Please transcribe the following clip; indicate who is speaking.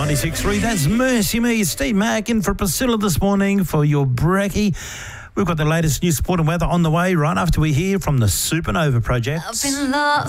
Speaker 1: 96.3. That's Mercy Me. Steve Mack in for Priscilla this morning for your brekkie. We've got the latest news, sport and weather on the way right after we hear from the Supernova Project.